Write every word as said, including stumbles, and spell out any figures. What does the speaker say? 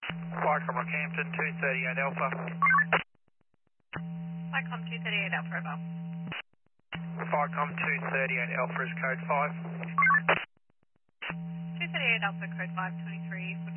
Flycom Rockhampton, two thirty-eight Alpha. Flycom two thirty-eight Alpha Bravo. Flycom two thirty-eight Alpha is code five. two thirty-eight Alpha, code five twenty-three.